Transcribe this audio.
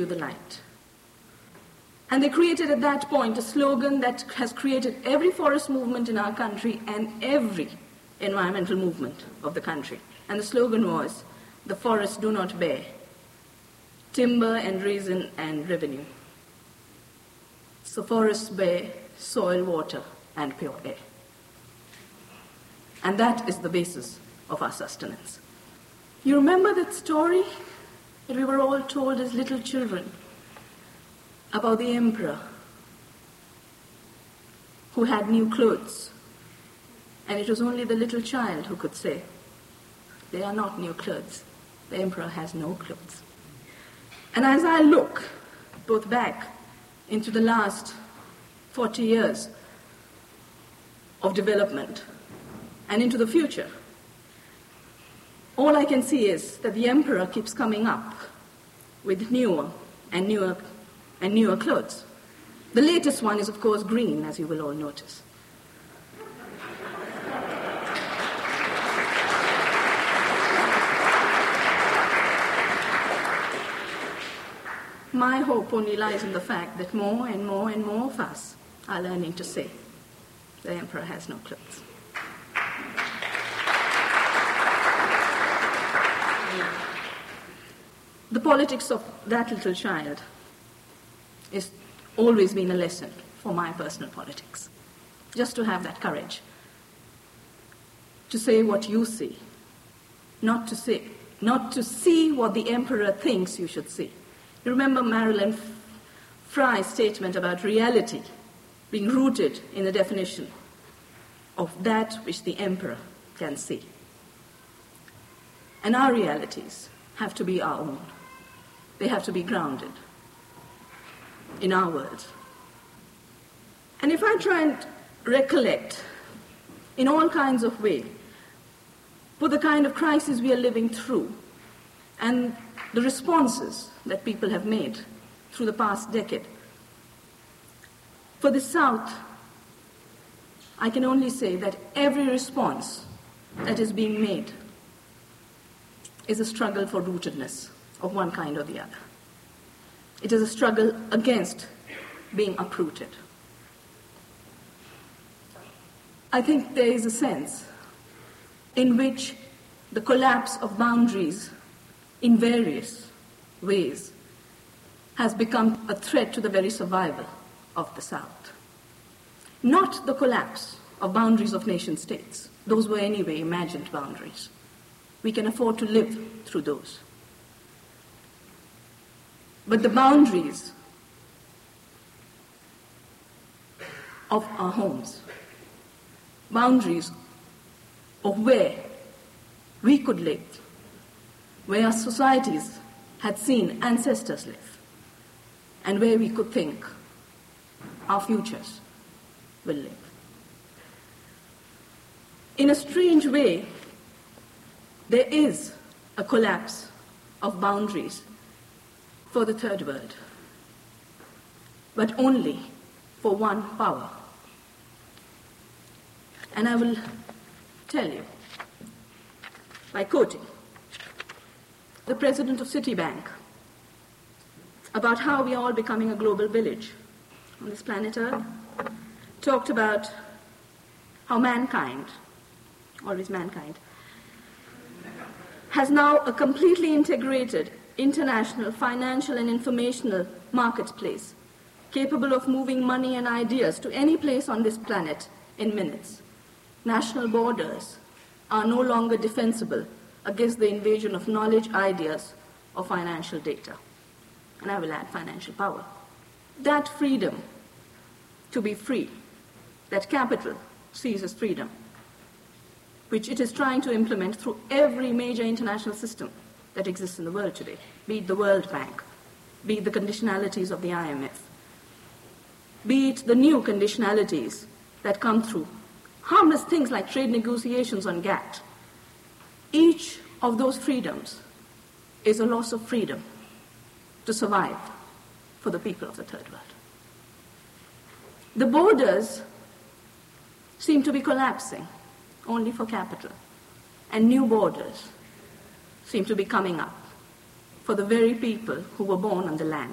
you the light. And they created at that point a slogan that has created every forest movement in our country and every environmental movement of the country. And the slogan was, "The forests do not bear timber and resin and revenue. So forests bear soil, water, and pure air." And that is the basis of our sustenance. You remember that story that we were all told as little children about the emperor who had new clothes, and it was only the little child who could say, "They are not new clothes. The emperor has no clothes." And as I look both back into the last 40 years of development and into the future, all I can see is that the emperor keeps coming up with newer and newer and newer clothes. The latest one is, of course, green, as you will all notice. My hope only lies in the fact that more and more and more of us are learning to say, "The emperor has no clothes." The politics of that little child has always been a lesson for my personal politics. Just to have that courage to say what you see, not to see what the emperor thinks you should see. You remember Marilyn Frye's statement about reality being rooted in the definition of that which the emperor can see. And our realities have to be our own. They have to be grounded in our world. And if I try and recollect in all kinds of ways for the kind of crisis we are living through and the responses that people have made through the past decade, for the South, I can only say that every response that is being made is a struggle for rootedness of one kind or the other. It is a struggle against being uprooted. I think there is a sense in which the collapse of boundaries in various ways has become a threat to the very survival of the South. Not the collapse of boundaries of nation states. Those were anyway imagined boundaries. We can afford to live through those. But the boundaries of our homes, boundaries of where we could live, where our societies had seen ancestors live, and where we could think our futures will live. In a strange way, there is a collapse of boundaries for the third world, but only for one power. And I will tell you by quoting the president of Citibank about how we are all becoming a global village on this planet Earth, talked about how mankind, always mankind, has now a completely integrated international financial and informational marketplace capable of moving money and ideas to any place on this planet in minutes. National borders are no longer defensible against the invasion of knowledge, ideas, or financial data. And I will add financial power. That freedom to be free, that capital sees as freedom, which it is trying to implement through every major international system that exists in the world today, be it the World Bank, be it the conditionalities of the IMF, be it the new conditionalities that come through harmless things like trade negotiations on GATT. Each of those freedoms is a loss of freedom to survive for the people of the third world. The borders seem to be collapsing only for capital, and new borders seem to be coming up for the very people who were born on the land.